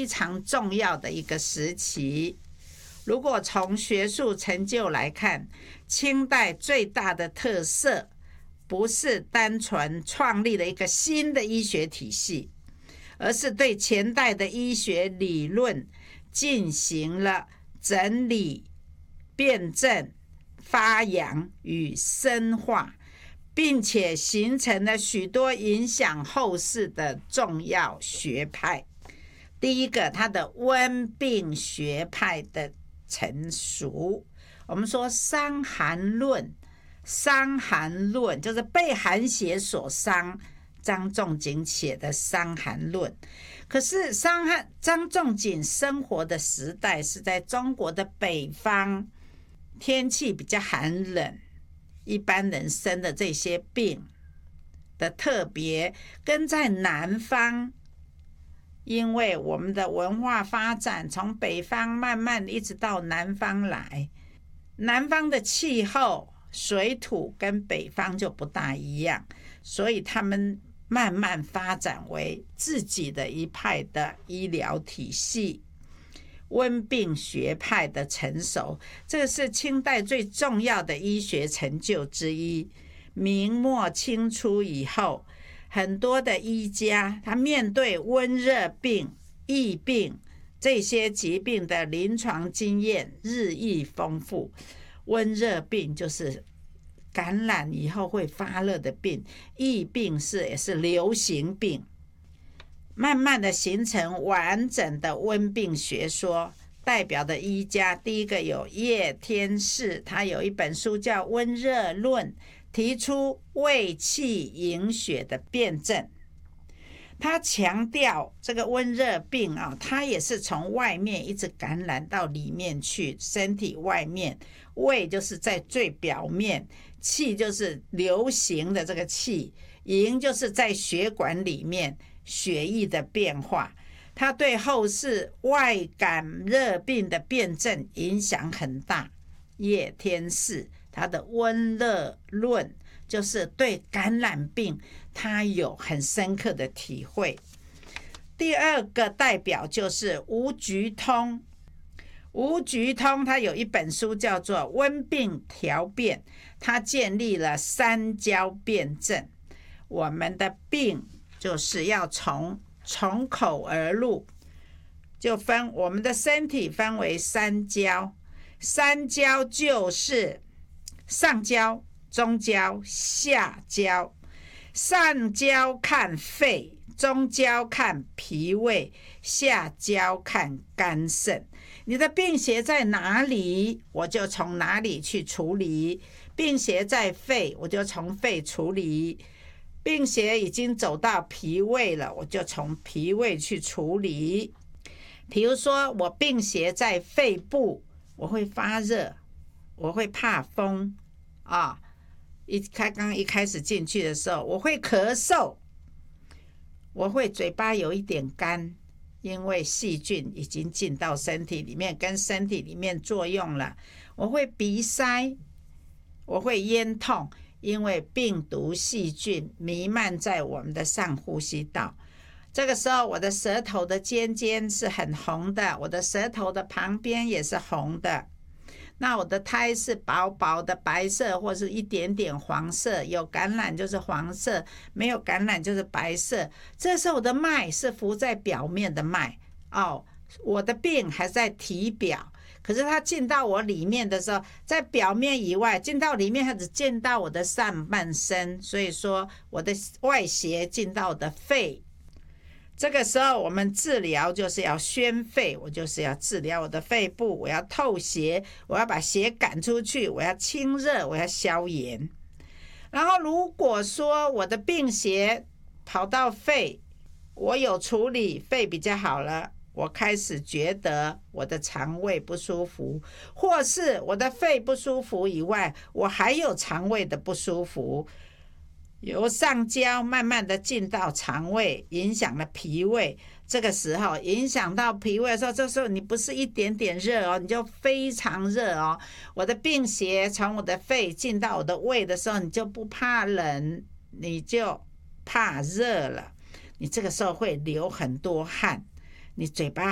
非常重要的一个时期。如果从学术成就来看，清代最大的特色不是单纯创立了一个新的医学体系，而是对前代的医学理论进行了整理、辩证、发扬与深化，并且形成了许多影响后世的重要学派。第一个，它的温病学派的成熟。我们说伤寒论，伤寒论就是被寒邪所伤，张仲景写的伤寒论。可是张仲景生活的时代是在中国的北方，天气比较寒冷，一般人生的这些病的特别跟在南方，因为我们的文化发展从北方慢慢一直到南方来，南方的气候水土跟北方就不大一样，所以他们慢慢发展为自己的一派的医疗体系。温病学派的成熟，这个是清代最重要的医学成就之一。明末清初以后，很多的医家他面对温热病、疫病这些疾病的临床经验日益丰富。温热病就是感染以后会发热的病，疫病也是流行病，慢慢的形成完整的温病学说。代表的医家，第一个有叶天士，他有一本书叫《温热论》，提出胃气营血的辩证。他强调这个温热病啊，它也是从外面一直感染到里面去，身体外面，胃就是在最表面，气就是流行的这个气，营就是在血管里面血液的变化。他对后世外感热病的辩证影响很大。叶天士他的温热论就是对感染病他有很深刻的体会。第二个代表就是吴菊通。吴菊通他有一本书叫做《温病调辩》，他建立了三焦辩证。我们的病就是要从口而入，就分我们的身体分为三焦。三焦就是上焦、中焦、下焦。上焦看肺，中焦看脾胃，下焦看肝肾。你的病邪在哪里，我就从哪里去处理。病邪在肺，我就从肺处理。病邪已经走到脾胃了，我就从脾胃去处理。比如说我病邪在肺部，我会发热，我会怕风啊。刚一开始进去的时候，我会咳嗽，我会嘴巴有一点干，因为细菌已经进到身体里面，跟身体里面作用了。我会鼻塞，我会咽痛，因为病毒细菌弥漫在我们的上呼吸道。这个时候我的舌头的尖尖是很红的，我的舌头的旁边也是红的。那我的苔是薄薄的白色或是一点点黄色，有感染就是黄色，没有感染就是白色。这时候我的脉是浮在表面的脉我的病还在体表，可是它进到我里面的时候，在表面以外进到里面，它只进到我的上半身，所以说我的外邪进到我的肺。这个时候我们治疗就是要宣肺，我就是要治疗我的肺部，我要透邪，我要把邪赶出去，我要清热，我要消炎。然后如果说我的病邪跑到肺，我有处理，肺比较好了，我开始觉得我的肠胃不舒服，或是我的肺不舒服以外，我还有肠胃的不舒服，由上焦慢慢的进到肠胃，影响了脾胃。这个时候影响到脾胃的时候，这时候你不是一点点热你就非常热我的病邪从我的肺进到我的胃的时候，你就不怕冷，你就怕热了。你这个时候会流很多汗，你嘴巴